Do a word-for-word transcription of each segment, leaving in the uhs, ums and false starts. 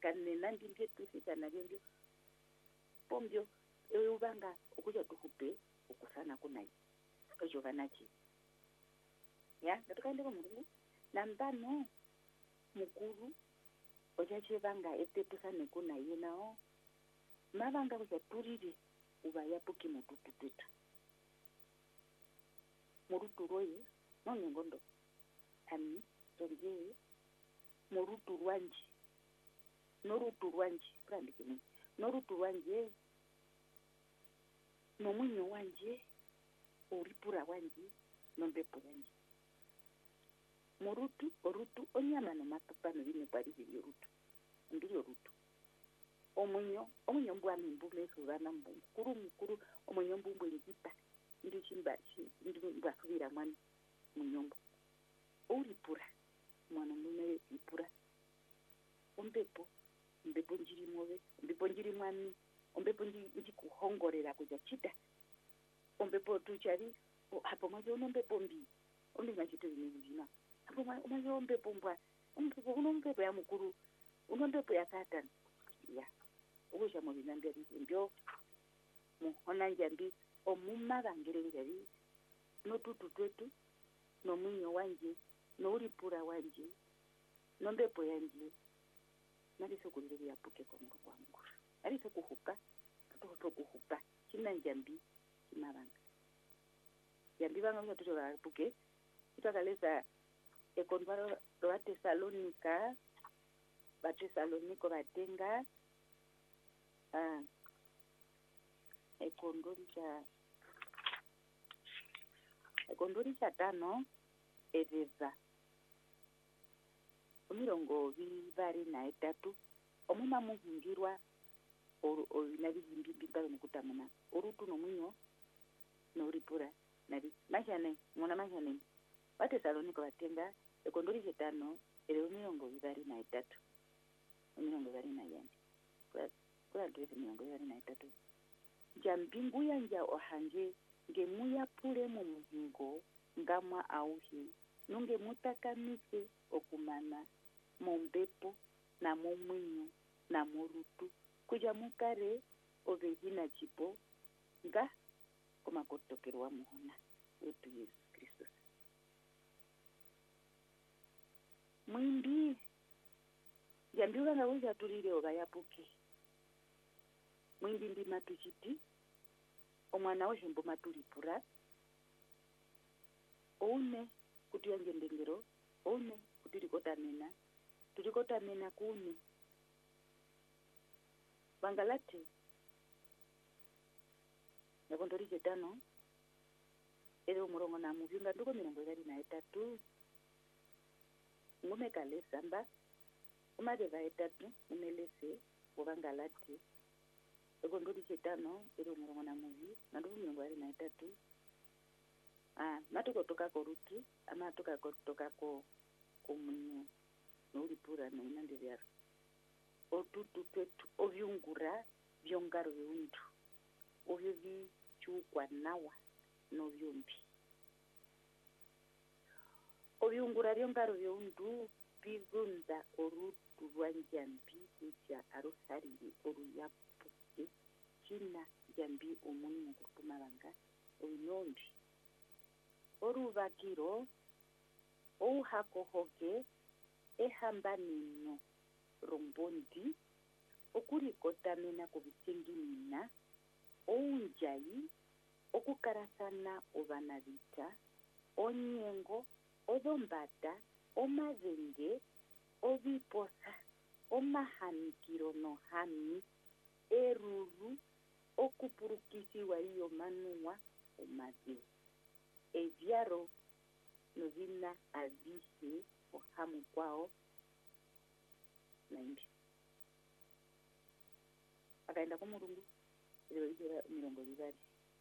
kanena ndimbye tusita nabyo mbyo pombyo eubanga okuja tukupe okusana kunayi ekyo banachi ya ngatukaendeko mulungu nambano mukuru ochachevanga etepusane kunayi nao mavanga kuchaturire uva yapuki mututu twetu murutu roye nonyengondo ami tonje murutu rwanje norutu rwanje kurandikini norutu rwanje nomwinyo wanje oripura wanje nombepo yanje murutu orutu onyama nomatupa nobine parizi yorutu ndiyo rutu omwinyo omwinyo mbwami mbume suvana mbungu kuru mukuru omwinyo mbumbu njipa ndi chimba ndi mbasubira mwana munyombo oripura mwana mume ipura ombepo ombepo njiri move ombepo njiri mwani ombepo njiri kuhongorera kuja chita ombepo tuchari hapo mwaje unombepo mbi ombi machito vinevina hapo mwaje ombepo mbwa ombepo unombepo ya mukuru unombepo ya satan ya ukusha mubinambia mbyo muhona njambi omuma bangere njari notutu twetu nomwinyo wanje nouripura wanje nombepo yanje nariso kulire yapuke kwa mungu wangu nariso kuhupa toto kuhupa china njambi chimabanga jambi banga mwa tuto yapuke tutakaleza ekonvaro wa Tesalonika ba Tesaloniko batenga ah ekondori cha ekondori cha tano edeza omirongo bibari na etatu omuma muhungirwa o nabizimbi bibalo mukutamana orutu nomwinyo noripura nabi mashane mwana mashane wa Tesaloniko batenga ekondori cha tano ere omirongo bibari na etatu omirongo bibari na yandi kwa kwa ndwese omirongo bibari na etatu jambingu yanja ohanje ngemuya pule mu muhingo ngamwa auhi nunge mutakamise okumana mombepo na momwinyo na morutu kuja mukare ovejina chipo nga komakotokerwa muhona wetu Yesu Kristo mwimbi jambiwa nga uja tulire obayapuke mwimbi ndi matuchiti omwana weshimbo matulipura oune kuti yanje ndengero oune kuti rikotamena turikotamena kune bangalati nakondori jetano ere umurongo na muvinga nduko mirongo ibiri na etatu ngume kale samba umadeva etatu umelese ubangalati ekondori jetano ere umurongo na muvi nduko mirongo ibiri na etatu ah natuko toka korutu ama toka kotoka ko komunyo nolipura na inande byaro otutu twetu ovyungura byongaro byuntu ovyo bichukwa nawa no byumbi ovyungura byongaro byuntu bizunza orutu rwanjambi kuja arusariri oruyapuke china jambi omuni mukutumalanga oinombi oruvakiro ouhakohoke ehambanino rombondi okurikotamena kubisingimina ounjayi okukarasana obanabita onyengo odombata omazenge obiposa omahanikiro nohami eruru okupurukisiwa iyo manuwa omazi evyaro novina abise ohamu kwao naimbi akaenda kwa murungu ile ile mirongo bibari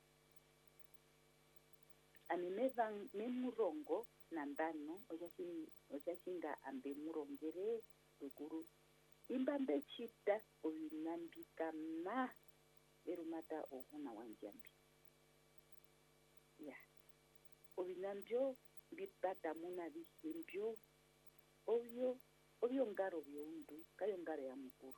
animeva memurongo na ndano ojachi ojachinga ambe murongere rukuru imbambe chita ovinambika ma erumata ohuna wanjambi ya ovinambyo bipata muna bisimbyo ovyo ovyo ngaro byundu kayo ngaro ya mukuru